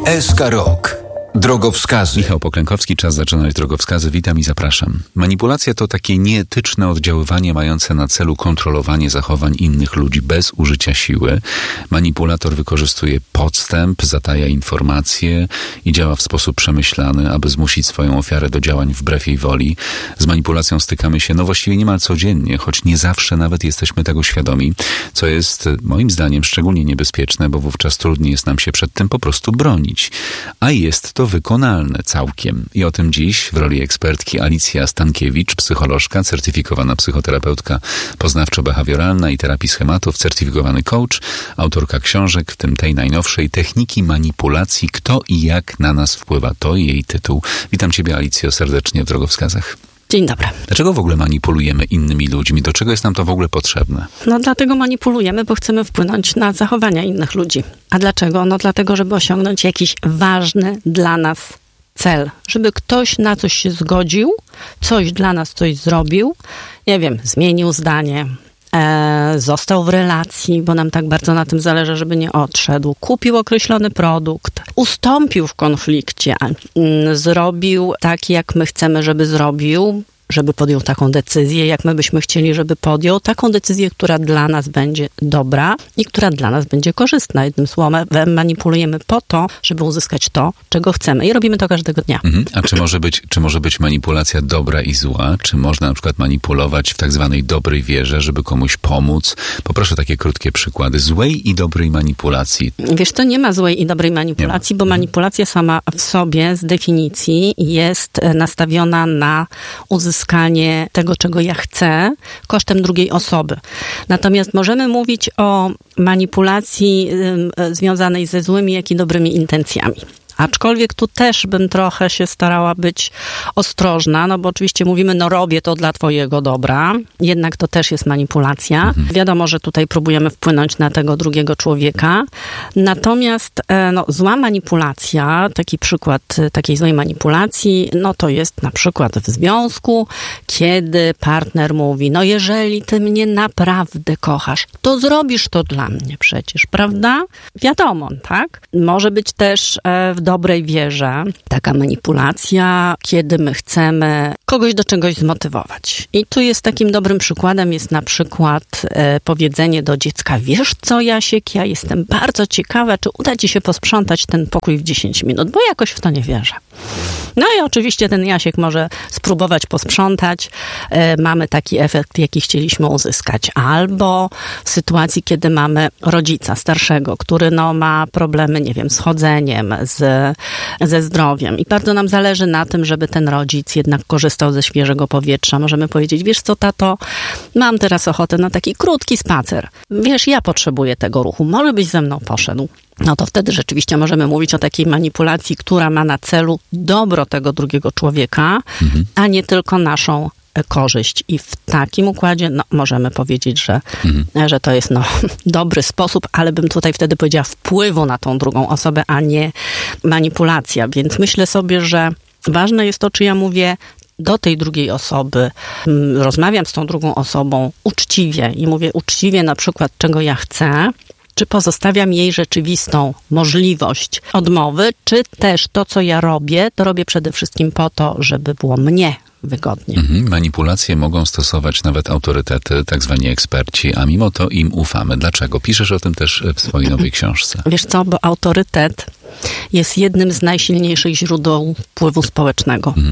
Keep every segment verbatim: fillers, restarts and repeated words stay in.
S K Rok. Drogowskazy. Michał Poklękowski, czas zaczynać drogowskazy. Witam i zapraszam. Manipulacja to takie nieetyczne oddziaływanie mające na celu kontrolowanie zachowań innych ludzi bez użycia siły. Manipulator wykorzystuje podstęp, zataja informacje i działa w sposób przemyślany, aby zmusić swoją ofiarę do działań wbrew jej woli. Z manipulacją stykamy się no właściwie niemal codziennie, choć nie zawsze nawet jesteśmy tego świadomi, co jest moim zdaniem szczególnie niebezpieczne, bo wówczas trudniej jest nam się przed tym po prostu bronić. A jest to wykonalne całkiem. I o tym dziś w roli ekspertki Alicja Stankiewicz, psycholożka, certyfikowana psychoterapeutka poznawczo-behawioralna i terapii schematów, certyfikowany coach, autorka książek, w tym tej najnowszej Techniki manipulacji. Kto i jak na nas wpływa, to jej tytuł. Witam Ciebie, Alicjo, serdecznie w drogowskazach. Dzień dobry. Dlaczego w ogóle manipulujemy innymi ludźmi? Do czego jest nam to w ogóle potrzebne? No dlatego manipulujemy, bo chcemy wpłynąć na zachowania innych ludzi. A dlaczego? No dlatego, żeby osiągnąć jakiś ważny dla nas cel. Żeby ktoś na coś się zgodził, coś dla nas coś zrobił, nie wiem, zmienił zdanie, e, został w relacji, bo nam tak bardzo na tym zależy, żeby nie odszedł, kupił określony produkt, ustąpił w konflikcie, m, zrobił tak, jak my chcemy, żeby zrobił, żeby podjął taką decyzję, jak my byśmy chcieli, żeby podjął. Taką decyzję, która dla nas będzie dobra i która dla nas będzie korzystna. Jednym słowem, manipulujemy po to, żeby uzyskać to, czego chcemy. I robimy to każdego dnia. Mhm. A czy może być, czy może być manipulacja dobra i zła? Czy można na przykład manipulować w tak zwanej dobrej wierze, żeby komuś pomóc? Poproszę takie krótkie przykłady złej i dobrej manipulacji. Wiesz, to nie ma złej i dobrej manipulacji, bo manipulacja sama w sobie z definicji jest nastawiona na uzyskanie tego, czego ja chcę, kosztem drugiej osoby. Natomiast możemy mówić o manipulacji y, związanej ze złymi, jak i dobrymi intencjami. Aczkolwiek tu też bym trochę się starała być ostrożna, no bo oczywiście mówimy, no robię to dla twojego dobra, jednak to też jest manipulacja. Mhm. Wiadomo, że tutaj próbujemy wpłynąć na tego drugiego człowieka. Natomiast no, zła manipulacja, taki przykład takiej złej manipulacji, no to jest na przykład w związku, kiedy partner mówi, no jeżeli ty mnie naprawdę kochasz, to zrobisz to dla mnie przecież, prawda? Wiadomo, tak? Może być też w dobrej wierze taka manipulacja, kiedy my chcemy kogoś do czegoś zmotywować. I tu jest takim dobrym przykładem jest na przykład e, powiedzenie do dziecka, wiesz co, Jasiek, ja jestem bardzo ciekawa, czy uda ci się posprzątać ten pokój w dziesięć minut, bo jakoś w to nie wierzę. No i oczywiście ten Jasiek może spróbować posprzątać. E, mamy taki efekt, jaki chcieliśmy uzyskać. Albo w sytuacji, kiedy mamy rodzica starszego, który no, ma problemy, nie wiem, z chodzeniem, z ze zdrowiem. I bardzo nam zależy na tym, żeby ten rodzic jednak korzystał ze świeżego powietrza. Możemy powiedzieć, wiesz co, tato, mam teraz ochotę na taki krótki spacer. Wiesz, ja potrzebuję tego ruchu. Może byś ze mną poszedł? No to wtedy rzeczywiście możemy mówić o takiej manipulacji, która ma na celu dobro tego drugiego człowieka, mhm. a nie tylko naszą korzyść. I w takim układzie no, możemy powiedzieć, że, mhm. że to jest no, dobry sposób, ale bym tutaj wtedy powiedziała wpływu na tą drugą osobę, a nie manipulacja. Więc myślę sobie, że ważne jest to, czy ja mówię do tej drugiej osoby, rozmawiam z tą drugą osobą uczciwie i mówię uczciwie na przykład, czego ja chcę, czy pozostawiam jej rzeczywistą możliwość odmowy, czy też to, co ja robię, to robię przede wszystkim po to, żeby było mnie wygodnie. Mhm. Manipulacje mogą stosować nawet autorytety, tak zwani eksperci, a mimo to im ufamy. Dlaczego? Piszesz o tym też w swojej nowej książce. Wiesz co, bo autorytet jest jednym z najsilniejszych źródeł wpływu społecznego. Mhm.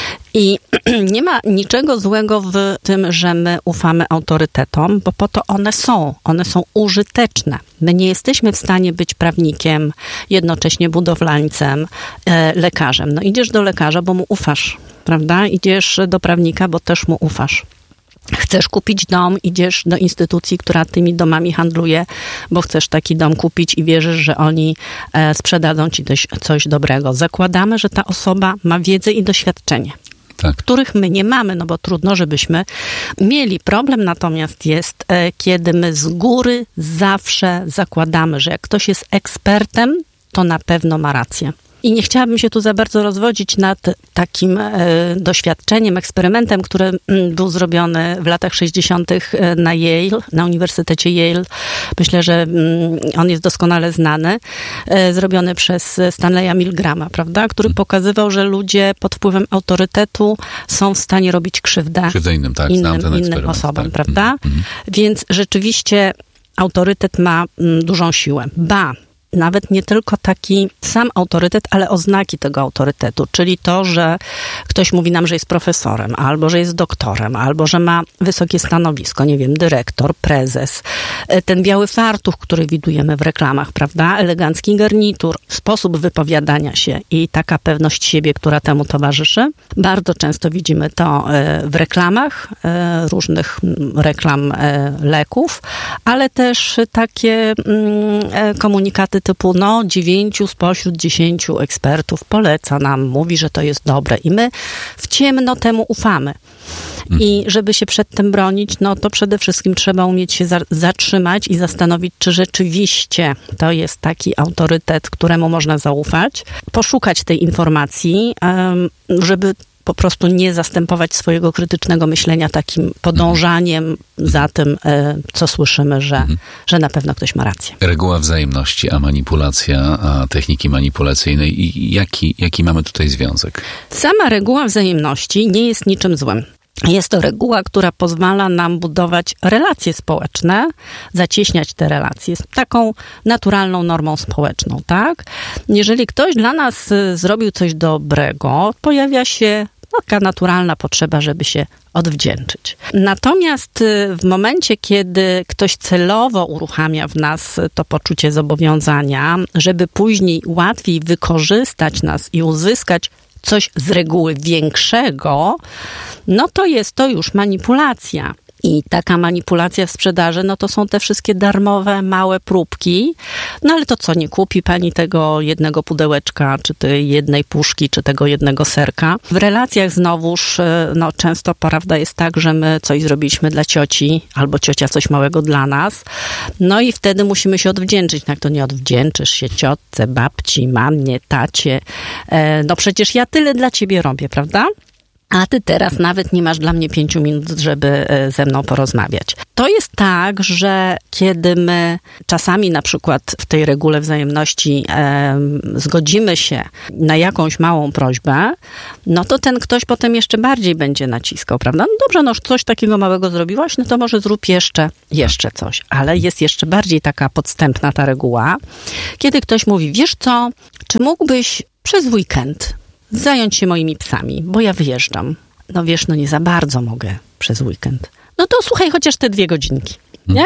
I nie ma niczego złego w tym, że my ufamy autorytetom, bo po to one są. One są użyteczne. My nie jesteśmy w stanie być prawnikiem, jednocześnie budowlańcem, e, lekarzem. No idziesz do lekarza, bo mu ufasz, prawda? Idziesz do prawnika, bo też mu ufasz. Chcesz kupić dom, idziesz do instytucji, która tymi domami handluje, bo chcesz taki dom kupić i wierzysz, że oni e, sprzedadzą ci coś, coś dobrego. Zakładamy, że ta osoba ma wiedzę i doświadczenie. Tak. Których my nie mamy, no bo trudno, żebyśmy mieli. Problem natomiast jest, e, kiedy my z góry zawsze zakładamy, że jak ktoś jest ekspertem, to na pewno ma rację. I nie chciałabym się tu za bardzo rozwodzić nad takim e, doświadczeniem, eksperymentem, który m, był zrobiony w latach sześćdziesiątych na Yale, na Uniwersytecie Yale. Myślę, że m, on jest doskonale znany. E, zrobiony przez Stanleya Milgrama, prawda? Który pokazywał, że ludzie pod wpływem autorytetu są w stanie robić krzywdę, krzywdę innym, tak, innym, innym osobom, tak. Prawda? Mm-hmm. Więc rzeczywiście autorytet ma m, dużą siłę. Ba, nawet nie tylko taki sam autorytet, ale oznaki tego autorytetu, czyli to, że ktoś mówi nam, że jest profesorem, albo że jest doktorem, albo że ma wysokie stanowisko, nie wiem, dyrektor, prezes. Ten biały fartuch, który widujemy w reklamach, prawda? Elegancki garnitur, sposób wypowiadania się i taka pewność siebie, która temu towarzyszy. Bardzo często widzimy to w reklamach, różnych reklam leków, ale też takie komunikaty typu, no, dziewięciu spośród dziesięciu ekspertów poleca nam, mówi, że to jest dobre i my w ciemno temu ufamy. I żeby się przed tym bronić, no to przede wszystkim trzeba umieć się za- zatrzymać i zastanowić, czy rzeczywiście to jest taki autorytet, któremu można zaufać. Poszukać tej informacji, um, żeby po prostu nie zastępować swojego krytycznego myślenia takim podążaniem za tym, co słyszymy, że, mhm. że na pewno ktoś ma rację. Reguła wzajemności, a manipulacja, a techniki manipulacyjne. I jaki, jaki mamy tutaj związek? Sama reguła wzajemności nie jest niczym złym. Jest to reguła, która pozwala nam budować relacje społeczne, zacieśniać te relacje. Jest taką naturalną normą społeczną, tak? Jeżeli ktoś dla nas zrobił coś dobrego, pojawia się taka naturalna potrzeba, żeby się odwdzięczyć. Natomiast w momencie, kiedy ktoś celowo uruchamia w nas to poczucie zobowiązania, żeby później łatwiej wykorzystać nas i uzyskać coś z reguły większego, no to jest to już manipulacja. I taka manipulacja w sprzedaży, no to są te wszystkie darmowe, małe próbki. No ale to co, nie kupi pani tego jednego pudełeczka, czy tej jednej puszki, czy tego jednego serka? W relacjach znowuż, no często prawda jest tak, że my coś zrobiliśmy dla cioci, albo ciocia coś małego dla nas. No i wtedy musimy się odwdzięczyć. Jak to nie odwdzięczysz się ciotce, babci, mamie, tacie? No przecież ja tyle dla ciebie robię, prawda? A ty teraz nawet nie masz dla mnie pięciu minut, żeby ze mną porozmawiać. To jest tak, że kiedy my czasami na przykład w tej regule wzajemności e, zgodzimy się na jakąś małą prośbę, no to ten ktoś potem jeszcze bardziej będzie naciskał, prawda? No dobrze, no już coś takiego małego zrobiłaś, no to może zrób jeszcze, jeszcze coś. Ale jest jeszcze bardziej taka podstępna ta reguła, kiedy ktoś mówi, wiesz co, czy mógłbyś przez weekend zająć się moimi psami, bo ja wyjeżdżam. No wiesz, no nie za bardzo mogę przez weekend. No to słuchaj, chociaż te dwie godzinki, nie?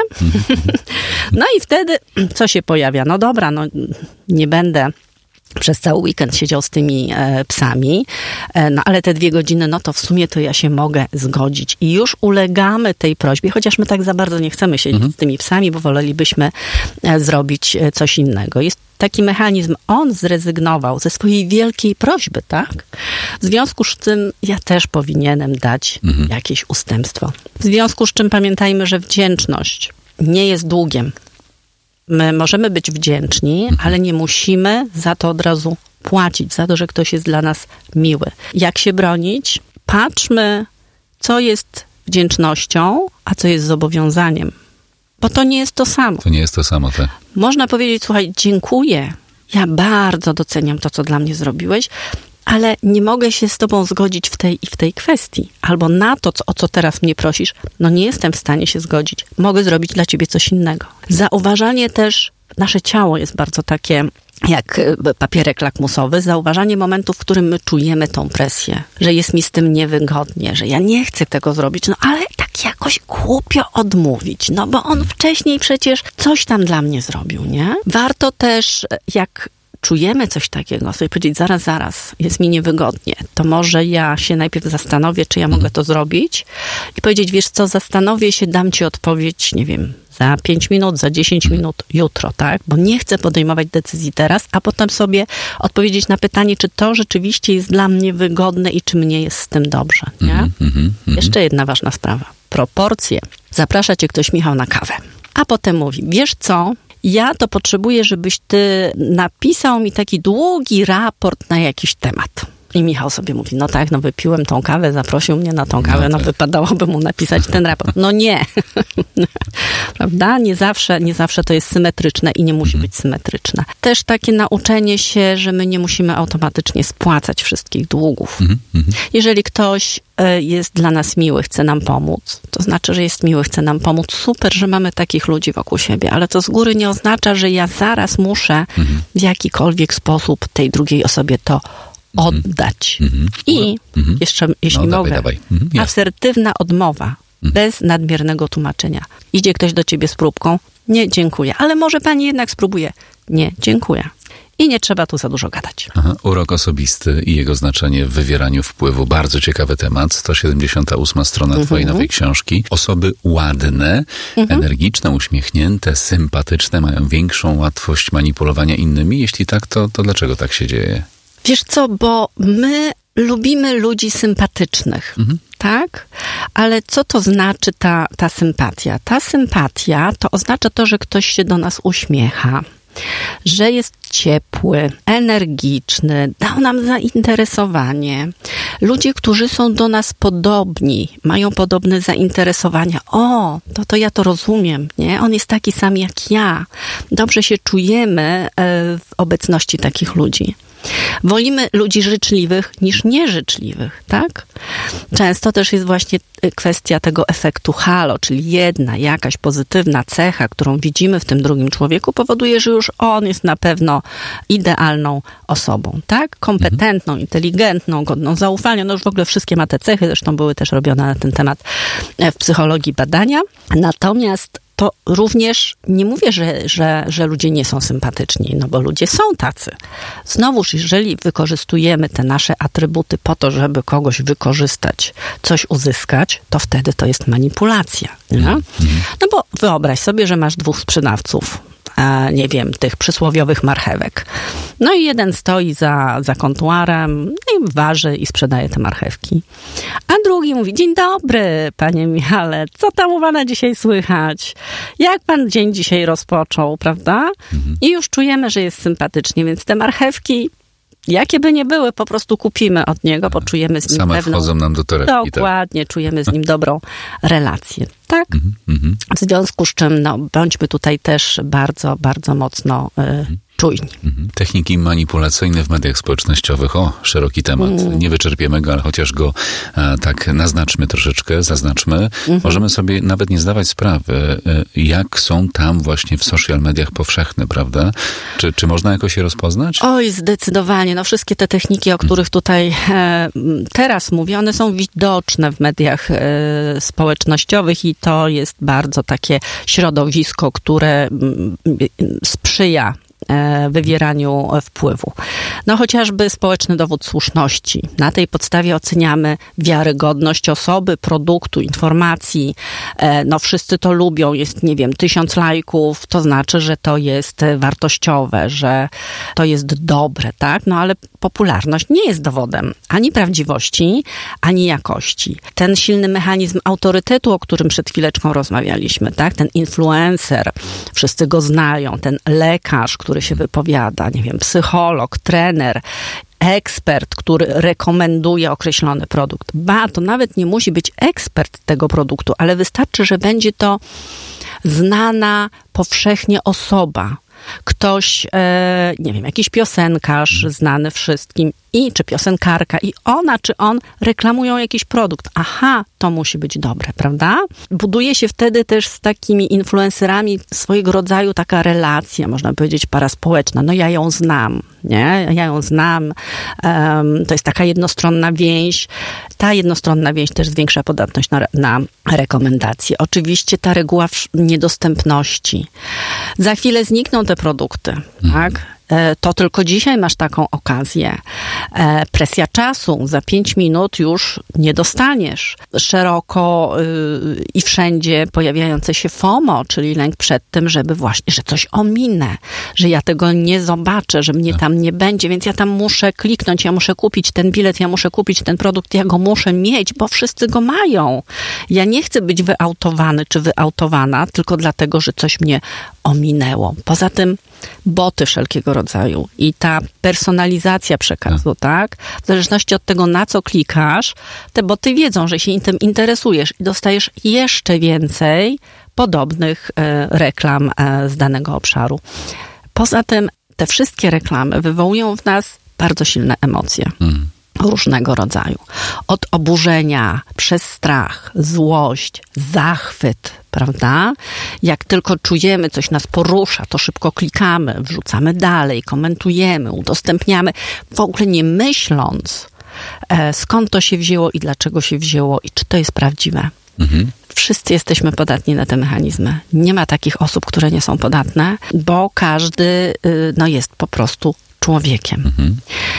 No i wtedy co się pojawia? No dobra, no nie będę przez cały weekend siedział z tymi e, psami, e, no ale te dwie godziny, no to w sumie to ja się mogę zgodzić. I już ulegamy tej prośbie, chociaż my tak za bardzo nie chcemy siedzieć mhm. z tymi psami, bo wolelibyśmy e, zrobić e, coś innego. Jest taki mechanizm, on zrezygnował ze swojej wielkiej prośby, tak? W związku z czym ja też powinienem dać mhm. jakieś ustępstwo. W związku z czym pamiętajmy, że wdzięczność nie jest długiem. My możemy być wdzięczni, mhm. ale nie musimy za to od razu płacić, za to, że ktoś jest dla nas miły. Jak się bronić? Patrzmy, co jest wdzięcznością, a co jest zobowiązaniem. Bo to nie jest to samo. To nie jest to samo, tak. Można powiedzieć, słuchaj, dziękuję. Ja bardzo doceniam to, co dla mnie zrobiłeś, ale nie mogę się z tobą zgodzić w tej i w tej kwestii. Albo na to, co, o co teraz mnie prosisz, no nie jestem w stanie się zgodzić. Mogę zrobić dla ciebie coś innego. Zauważanie też, nasze ciało jest bardzo takie jak papierek lakmusowy, zauważanie momentu, w którym my czujemy tą presję, że jest mi z tym niewygodnie, że ja nie chcę tego zrobić, no ale tak jakoś głupio odmówić, no bo on wcześniej przecież coś tam dla mnie zrobił, nie? Warto też, jak czujemy coś takiego, sobie powiedzieć, zaraz, zaraz, jest mi niewygodnie, to może ja się najpierw zastanowię, czy ja mogę to zrobić i powiedzieć, wiesz co, zastanowię się, dam ci odpowiedź, nie wiem, za pięć minut, za dziesięć minut, jutro, tak? Bo nie chcę podejmować decyzji teraz, a potem sobie odpowiedzieć na pytanie, czy to rzeczywiście jest dla mnie wygodne i czy mnie jest z tym dobrze, nie? Mm, mm, mm. Jeszcze jedna ważna sprawa. Proporcje. Zaprasza cię ktoś, Michał, na kawę, a potem mówi, wiesz co, ja to potrzebuję, żebyś ty napisał mi taki długi raport na jakiś temat. I Michał sobie mówi, no tak, no wypiłem tą kawę, zaprosił mnie na tą kawę, no, no wypadałoby mu napisać ten raport. No nie. Prawda? Nie zawsze, nie zawsze to jest symetryczne i nie musi być symetryczne. Też takie nauczenie się, że my nie musimy automatycznie spłacać wszystkich długów. Jeżeli ktoś jest dla nas miły, chce nam pomóc, to znaczy, że jest miły, chce nam pomóc. Super, że mamy takich ludzi wokół siebie, ale to z góry nie oznacza, że ja zaraz muszę w jakikolwiek sposób tej drugiej osobie to oddać. Mm-hmm. I mm-hmm. jeszcze, jeśli no, mogę, dawaj, dawaj. Mm-hmm. asertywna odmowa, mm-hmm. bez nadmiernego tłumaczenia. Idzie ktoś do ciebie z próbką, nie, dziękuję, ale może pani jednak spróbuje. Nie, dziękuję. I nie trzeba tu za dużo gadać. Aha, urok osobisty i jego znaczenie w wywieraniu wpływu. Bardzo ciekawy temat. sto siedemdziesiąta ósma strona mm-hmm. twojej nowej książki. Osoby ładne, mm-hmm. energiczne, uśmiechnięte, sympatyczne mają większą łatwość manipulowania innymi. Jeśli tak, to, to dlaczego tak się dzieje? Wiesz co, bo my lubimy ludzi sympatycznych, mhm. tak? Ale co to znaczy ta, ta sympatia? Ta sympatia to oznacza to, że ktoś się do nas uśmiecha, że jest ciepły, energiczny, dał nam zainteresowanie. Ludzie, którzy są do nas podobni, mają podobne zainteresowania. O, to, to ja to rozumiem, nie? On jest taki sam jak ja. Dobrze się czujemy w obecności takich ludzi. Wolimy ludzi życzliwych niż nieżyczliwych, tak? Często też jest właśnie kwestia tego efektu halo, czyli jedna jakaś pozytywna cecha, którą widzimy w tym drugim człowieku, powoduje, że już on jest na pewno idealną osobą, tak? Kompetentną, mhm. inteligentną, godną zaufania, no już w ogóle wszystkie ma te cechy, zresztą były też robione na ten temat w psychologii badania. Natomiast to również nie mówię, że, że, że ludzie nie są sympatyczni, no bo ludzie są tacy. Znowuż, jeżeli wykorzystujemy te nasze atrybuty po to, żeby kogoś wykorzystać, coś uzyskać, to wtedy to jest manipulacja. Nie? No bo wyobraź sobie, że masz dwóch sprzedawców, nie wiem, tych przysłowiowych marchewek. No i jeden stoi za, za kontuarem i waży i sprzedaje te marchewki. A drugi mówi, dzień dobry, panie Michale, co tam u pana dzisiaj słychać? Jak pan dzień dzisiaj rozpoczął, prawda? Mhm. I już czujemy, że jest sympatycznie, więc te marchewki, jakie by nie były, po prostu kupimy od niego, bo czujemy z nim Same pewną... wchodzą nam do torebki. Dokładnie, tak. Czujemy z nim dobrą relację. Tak? Mm-hmm. W związku z czym, no, bądźmy tutaj też bardzo, bardzo mocno y, czujni. Mm-hmm. Techniki manipulacyjne w mediach społecznościowych. O, szeroki temat. Mm. Nie wyczerpiemy go, ale chociaż go a, tak naznaczmy troszeczkę, zaznaczmy. Mm-hmm. Możemy sobie nawet nie zdawać sprawy, y, jak są tam właśnie w social mediach powszechne, prawda? Czy, czy można jakoś je rozpoznać? Oj, zdecydowanie. No, wszystkie te techniki, o których tutaj e, teraz mówię, one są widoczne w mediach e, społecznościowych i to jest bardzo takie środowisko, które m, sprzyja wywieraniu wpływu. No chociażby społeczny dowód słuszności. Na tej podstawie oceniamy wiarygodność osoby, produktu, informacji. No wszyscy to lubią. Jest, nie wiem, tysiąc lajków, to znaczy, że to jest wartościowe, że to jest dobre, tak? No ale popularność nie jest dowodem ani prawdziwości, ani jakości. Ten silny mechanizm autorytetu, o którym przed chwileczką rozmawialiśmy, tak? Ten influencer, wszyscy go znają, ten lekarz, który się wypowiada, nie wiem, psycholog, trener, ekspert, który rekomenduje określony produkt. Ba, to nawet nie musi być ekspert tego produktu, ale wystarczy, że będzie to znana powszechnie osoba. Ktoś, e, nie wiem, jakiś piosenkarz znany wszystkim i czy piosenkarka i ona czy on reklamują jakiś produkt. Aha, to musi być dobre, prawda? Buduje się wtedy też z takimi influencerami swojego rodzaju taka relacja, można powiedzieć paraspołeczna. No ja ją znam, nie? Ja ją znam. Um, to jest taka jednostronna więź. Ta jednostronna więź też zwiększa podatność na, na rekomendacje. Oczywiście ta reguła niedostępności. Za chwilę znikną te produkty, tak? to tylko dzisiaj masz taką okazję. Presja czasu, za pięć minut już nie dostaniesz. Szeroko i wszędzie pojawiające się FOMO, czyli lęk przed tym, żeby właśnie, że coś ominę, że ja tego nie zobaczę, że mnie tam nie będzie, więc ja tam muszę kliknąć, ja muszę kupić ten bilet, ja muszę kupić ten produkt, ja go muszę mieć, bo wszyscy go mają. Ja nie chcę być wyautowany czy wyautowana tylko dlatego, że coś mnie ominęło. Poza tym boty wszelkiego rodzaju i ta personalizacja przekazu, tak? W zależności od tego, na co klikasz, te boty wiedzą, że się tym interesujesz i dostajesz jeszcze więcej podobnych e, reklam e, z danego obszaru. Poza tym te wszystkie reklamy wywołują w nas bardzo silne emocje. Mm. Różnego rodzaju. Od oburzenia, przez strach, złość, zachwyt, prawda? Jak tylko czujemy, coś nas porusza, to szybko klikamy, wrzucamy dalej, komentujemy, udostępniamy, w ogóle nie myśląc, e, skąd to się wzięło i dlaczego się wzięło i czy to jest prawdziwe. Mhm. Wszyscy jesteśmy podatni na te mechanizmy. Nie ma takich osób, które nie są podatne, bo każdy y, no, jest po prostu człowiekiem. Mhm.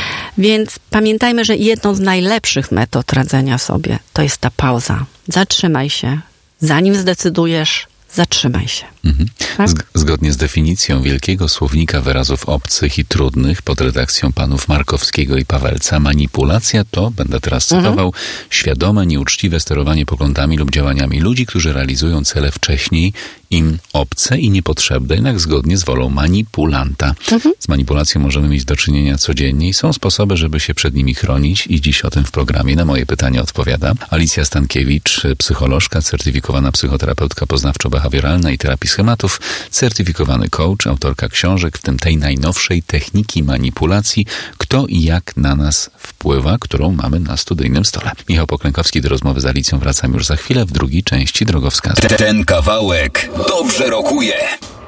Więc pamiętajmy, że jedną z najlepszych metod radzenia sobie to jest ta pauza. Zatrzymaj się. Zanim zdecydujesz, zatrzymaj się. Mhm. Tak? Zgodnie z definicją Wielkiego Słownika Wyrazów Obcych i Trudnych pod redakcją panów Markowskiego i Pawelca, manipulacja to, będę teraz cytował, mhm. świadome, nieuczciwe sterowanie poglądami lub działaniami ludzi, którzy realizują cele wcześniej im obce i niepotrzebne, jednak zgodnie z wolą manipulanta. Mhm. Z manipulacją możemy mieć do czynienia codziennie i są sposoby, żeby się przed nimi chronić i dziś o tym w programie na moje pytanie odpowiada Alicja Stankiewicz, psycholożka, certyfikowana psychoterapeutka poznawczo-behawioralna i terapii schematów, certyfikowany coach, autorka książek, w tym tej najnowszej Techniki manipulacji, kto i jak na nas wpływa, którą mamy na studyjnym stole. Michał Poklękowski, do rozmowy z Alicją wracam już za chwilę w drugiej części Drogowskazu. Ten kawałek dobrze rokuje.